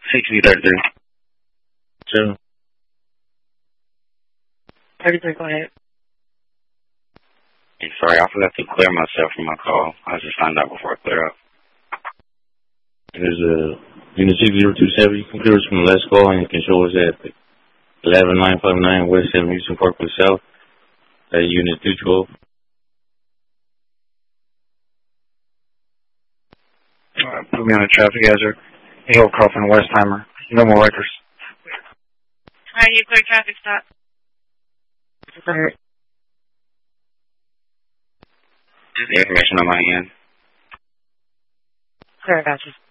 CTV 33. Two. 33, go ahead. Hey, sorry, I forgot to clear myself from my call. I just found out before I clear up. There's a Unit 6027 computers from the last call, and you can show us at 11959 West 7 Houston Parkway South at Unit 212. Put me on a traffic hazard. Hillcroft and Westheimer. No more records. Alright, you clear traffic stop. Go ahead. Just the information on my end. Clear, gotcha.